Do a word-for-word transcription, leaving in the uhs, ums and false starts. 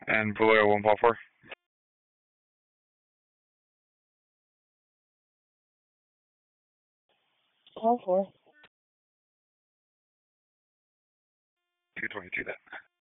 And Valero one five four. Call for. two twenty-two then.